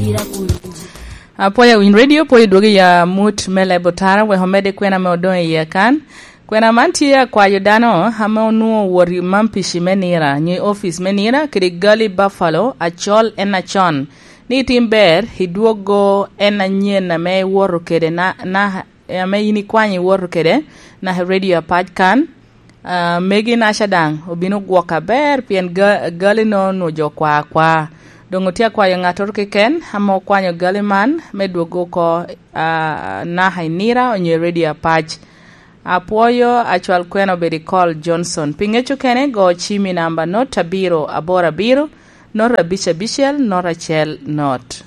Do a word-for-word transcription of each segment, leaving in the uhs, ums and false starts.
ira kulunji. Apoya Win Radio poyi dogi ya mut mele botara we homede kwena me odon ye kan. Kwena mantia kwa yodano hama onuo wori mampishi menira nye office menira kiri Gully Buffalo achol enachon. Ni timber hiduogo ena nye na me woro kede na na ya me yini kwanyi woro kede na radio padkan. Uh, Megi na shadang obino gwoka ber pien Gully no no jo kwa kwa. Dongotia kwa yung ator kiken hamo kwanyo Gully man medwogo ko uh, na hainira onye radio paj. Apoyo actual kweno bedi call Johnson. Pingecho kene go chimi namba not tabiro abora biro nora bisha bishel nora chel not.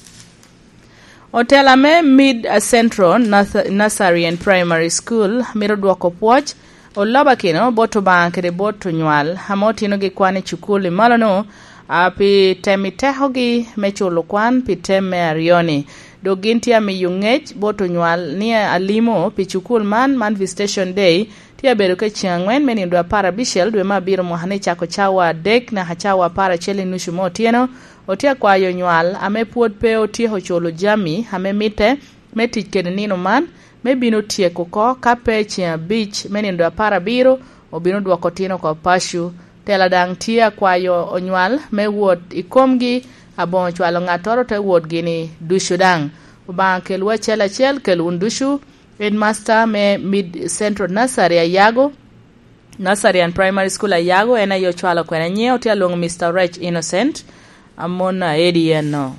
Otelame Mid Central Nursery and Primary School miro dwoko poch oloba kino boto bank de boto nywal hamoti no gi kwane chukuli malono api temiteho gi mechulo kwan pi teme arioni do gintia mi yungech boto nywal ni alimo pi chukul man man visitation day tia bedo ke chiangwen meni ndo para bishel dwe mabiro mohane chako chawa dek na hachawa para cheli nushu motieno otia kwa yo nywal ame puod pe otie hocholo jami ame mite metich kede nino man mebino tie koko kape chia beach meni ndo para biro obino dwako tino kwa pashu tela dang tia kwa yo onywal me wot ikomgi abon chwalo ngatoro te wot gini dushu dang uban kelwa chela chel kelun dushu headmaster me Mid Central Nursery Ayago Nursery and Primary School Ayago ena yo chwalo kwena nye otia long Mister Rich Innocent amona edieno.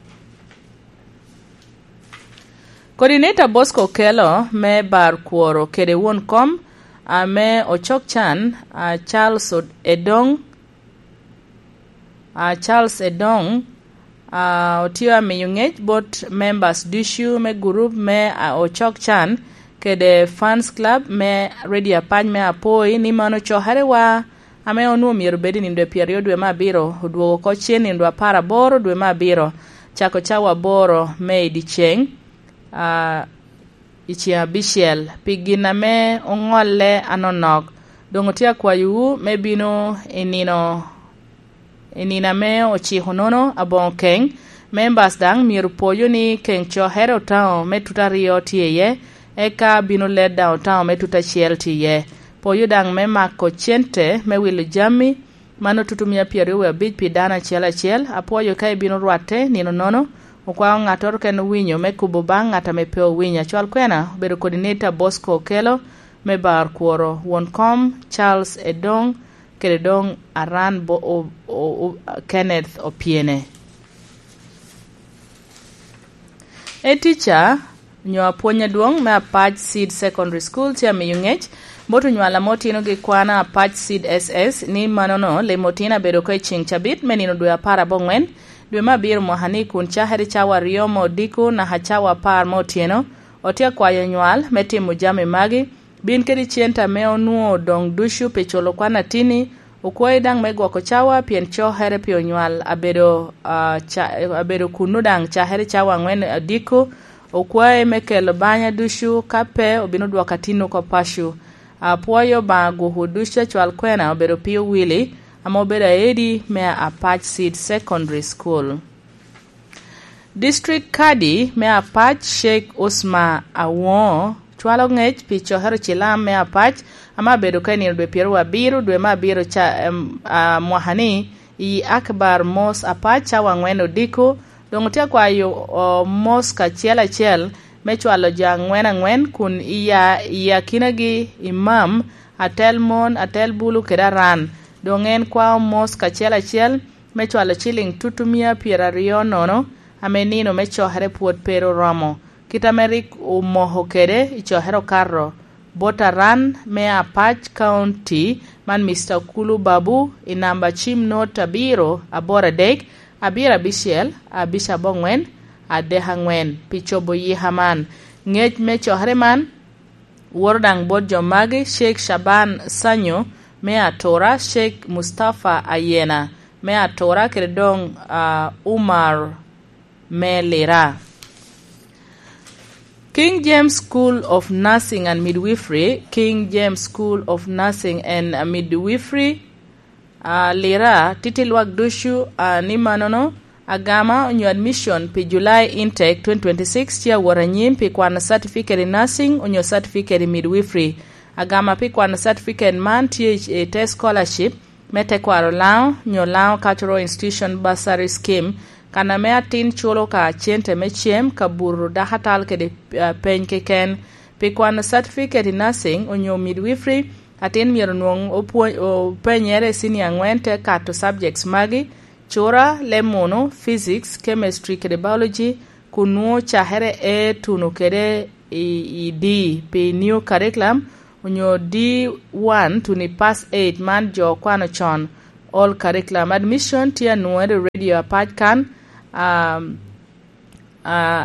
Coordinator Bosco Kelo me bar kuoro kede won kom ame ochok chan uh, Charles Edong uh, Charles Edong uh, otiwa me yungech bot members dishu me group me uh, ochok chan kede fans club me radio pany me apoi ni mano chohare wa ame onu miero bedi ni ndwe period we mabiro udwo ko chien ni ndwa para boro dwe mabiro chako chawa boro me idicheng uh, ichia bishel pigina me ongole anonok dongotia kwa yu me bino inino inina me ochi honono abon keng members dang miru poyo ni keng cho hero tao me tutario tiye eka bino led down tao me tutachiel tiye poyo dang me mako chente me wilu jami mano tutumia piero we big pidana chela chel apoyo kai bino rwate nino nono ukwa ngator ken winyo me kubo bang ata me peo winya chwal kwena bedo coordinator Bosco Kelo me bar kuoro wonkom Charles Edong Kedong aran bo o, o, o, Kenneth Opiene. E teacher nyo aponya duong me Apach Seed Secondary School tia me yungech boto nywala motino gi kwana Apach Seed S S ni manono le motina bedo ko ching chabit menino dwe para bongwen dwe mabiro mohani kun chaheri chawa riomo diku na hachawa par motieno otia kwa nywal meti mujame magi bin kedi chienta me onuo dong dushu pecholo kwana tini ukwe dang me gwako chawa pien cho here pio nywal abedo uh, cha, abedo kunu dang chaheri chawa ngwen diku ukwe mekelo banya dushu kape obino dwaka tino kwa pashu apuayo ba guhudusha chwal kwena obedo pio wili ama obedo edi me Apach Seed Secondary School. District Kadi me Apach Sheikh Usma Awon chwalo ngech picho hero chilam me Apach ama bedo kani dwe piero wabiru dwe mabiru cha um, uh, mwahani i Akbar Mos Apach chawa ngweno diku dongotia kwa yo uh, Mos ka chiela chiel me chwalo ja ngwena ngwen kun iya iya kinagi imam atel mon atel bulu kedaran dongen kwa Mos ka chiela chiel me chwalo chilling tutumia piera rio nono amenino me chohere puot pero romo kitamerik umoho kede ichohero karro botaran me Apach County man Mister Kulu Babu inamba chim nota biro abora dek abira bishel abisha bongwen adeha ngwen pichobo yihaman ngej me chohere man wordang bod jomagi Sheikh Shaban Sanyo me atora Sheikh Mustafa Ayena me atora kedong uh, Umar me lera. King James School of Nursing and Midwifery, King James School of Nursing and Midwifery, uh, lera titilwag dushu uh, ni manono Agama onyo admission pi July intake twenty twenty-six tia waranyim pi kwana certificate in nursing onyo certificate in midwifery. Agama pi kwana certificate man tia a test scholarship mete kwaro lao nyo lao cultural institution bursary scheme kana mea tin chulo ka chente mechem kaburu dahatal ke de uh, pen keken pi kwana certificate in nursing onyo midwifery atin miero nuong o penyere senior ngwente kato subjects magi chora lemono physics chemistry kede biology kunuo chahere e tunu kede i, i D pe new curriculum unyo D one tuni pass eight man jo kwano chon all curriculum admission tia nuere radio apart kan um, uh,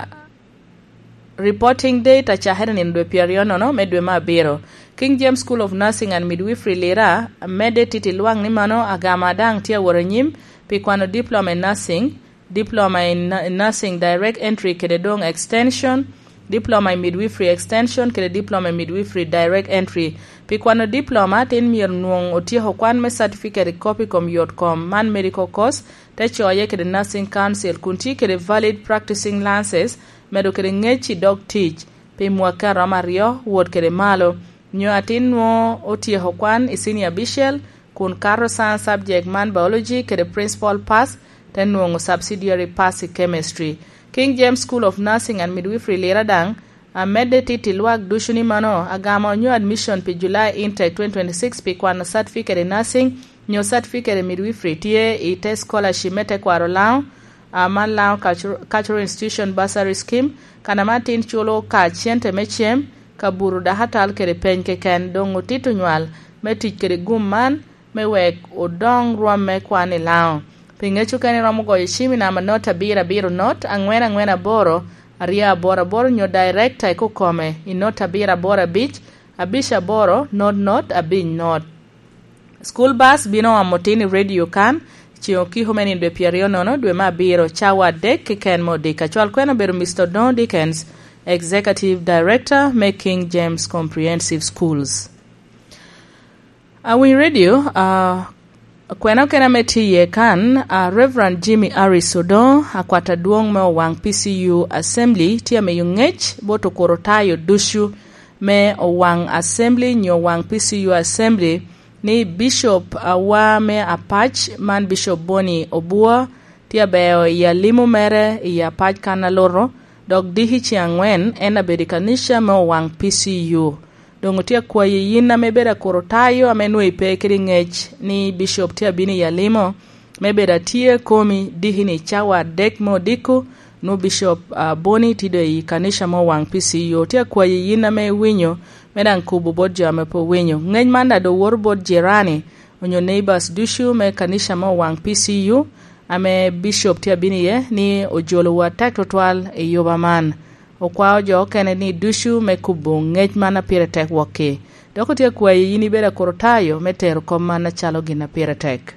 reporting date achahere ni ndwe piariono no medwe mabiro King James School of Nursing and Midwifery lera mede titi luang ni mano agama dang tia waranyim pi kwano diploma in nursing, diploma in, in nursing direct entry kede dong extension, diploma in midwifery extension kede diploma in midwifery direct entry. Pi kwano diploma tin mir nuong otie hokwan me certificate copy kom yot kom man medical course te choye kede nursing council kunti kede valid practicing lances medo kede ngechi dog teach pi mwaka ramario word kede malo nyo atin nuo otie hokwan isini abishel kun karo science subject man biology kede principal pass ten nuongo subsidiary pass in chemistry. King James School of Nursing and Midwifery lera dang amede titi luak dushuni mano agama new admission pi July intake twenty twenty-six pi kwana certificate in nursing nyo certificate in midwifery tie i test scholarship mete kwaro lao aman lao cultural, cultural institution bursary scheme kana matin chulo ka chiente mechem kaburu dahatal kede pen keken dongo titu nywal metich kede gumman mewek odong ruame kwani lao. Pingechu kani ramu go yishimi na manota bira biro not angwena ngwena boro aria bora boro nyo director iko kome inota bira bora beach abisha boro not not abin not. School bus bino amotini radio kan chioki homeni dwe piario nono dwe ma biro chawa dek kiken modika chwal kwena beru Mister Don Dickens Executive Director Making James Comprehensive Schools. Awin radio uh, kwena kena meti ye kan uh, Reverend Jimmy Arisodo akwata duong me owang P C U Assembly tia me yungech boto korotayo dushu me owang Assembly nyo wang P C U Assembly ni Bishop awa me apach man Bishop Boni Obua tia beo ya limu mere ya apach kana loro dog dihi chiangwen ena bedikanisha me owang P C U dongo tia kwa yina mebeda korotayo amenwe ipe kiri ngech ni Bishop tia bini ya limo mebeda tia komi dihi ni chawa dek mo diku no Bishop uh, Boni tido yi kanisha mo wang P C U tia kwa yina me winyo meda nkubu bodja mepo winyo ngeny manda do warbod jirani onyo neighbors dushu me kanisha mo wang P C U ame Bishop tia bini ye ni ojolo wa tektotwal e yobaman okwao jo kene ni dushu me kubu ngech mana pire tek wake doko tia kwa yini beda korotayo metero komana chalo gina pire tek.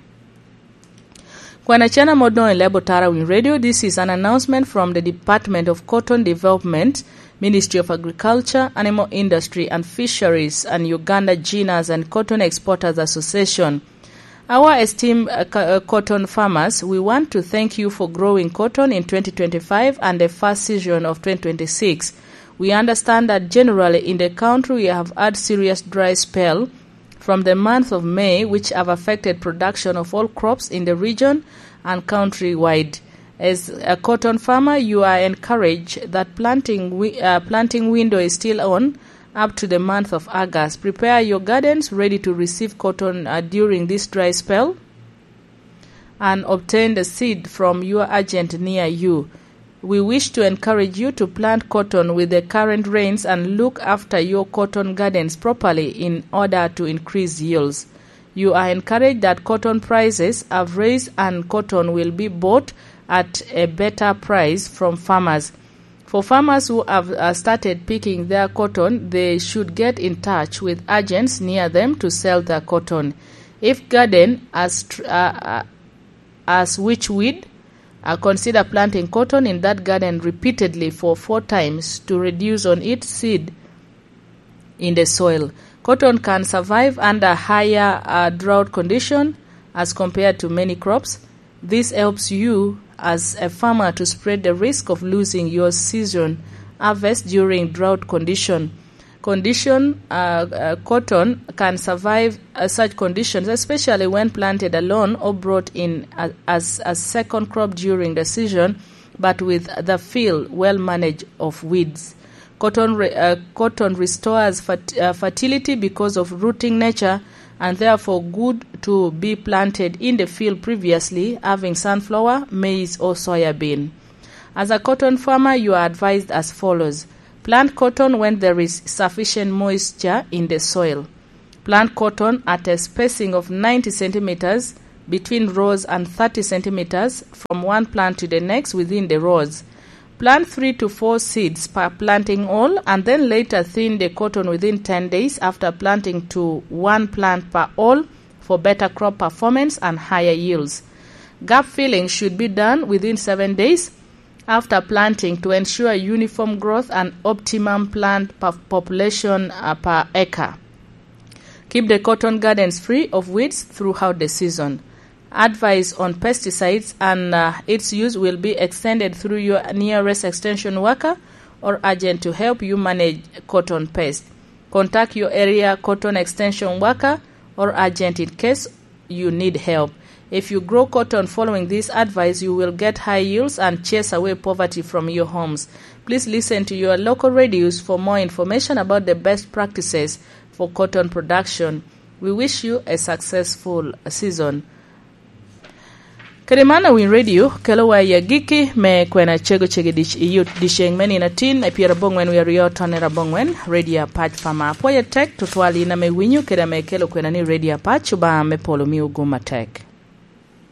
Kwa na chana modno lebo tara win radio, this is an announcement from the Department of Cotton Development, Ministry of Agriculture, Animal Industry and Fisheries, and Uganda Ginas and Cotton Exporters Association. Our esteemed uh, uh, cotton farmers, we want to thank you for growing cotton in twenty twenty-five and the first season of twenty twenty-six. We understand that generally in the country we have had serious dry spell from the month of May, which have affected production of all crops in the region and countrywide. As a cotton farmer, you are encouraged that planting wi- uh, planting window is still on up to the month of August. Prepare your gardens ready to receive cotton uh, during this dry spell and obtain the seed from your agent near you. We wish to encourage you to plant cotton with the current rains and look after your cotton gardens properly in order to increase yields. You are encouraged that cotton prices have raised and cotton will be bought at a better price from farmers. For farmers who have uh, started picking their cotton, they should get in touch with agents near them to sell their cotton. If garden as tr- uh, uh, as witchweed, uh, consider planting cotton in that garden repeatedly for four times to reduce on its seed in the soil. Cotton can survive under higher uh, drought condition as compared to many crops. This helps you as a farmer to spread the risk of losing your season harvest during drought condition. Condition uh, uh, cotton can survive uh, such conditions, especially when planted alone or brought in uh, as a second crop during the season, but with the field well managed of weeds. Cotton, re, uh, cotton restores fert, uh, fertility because of rooting nature, and therefore good to be planted in the field previously, having sunflower, maize, or soya bean. As a cotton farmer, you are advised as follows. Plant cotton when there is sufficient moisture in the soil. Plant cotton at a spacing of ninety centimeters between rows and thirty centimeters from one plant to the next within the rows. Plant three to four seeds per planting hole, and then later thin the cotton within ten days after planting to one plant per hole for better crop performance and higher yields. Gap filling should be done within seven days after planting to ensure uniform growth and optimum plant population uh, per acre. Keep the cotton gardens free of weeds throughout the season. Advice on pesticides and uh, its use will be extended through your nearest extension worker or agent to help you manage cotton pest. Contact your area cotton extension worker or agent in case you need help. If you grow cotton following this advice, you will get high yields and chase away poverty from your homes. Please listen to your local radios for more information about the best practices for cotton production. We wish you a successful season. Kademana Win Radio, Kelawa ya Giki, me kwena chego chege dish iyut disheng meni na tin, e pia rabongwen we rio tone rabongwen, radio patch fama. Apoya tek, tutwali na me winyu, keda me kelo kwena ni radio patch, uba me polo mi uguma tek.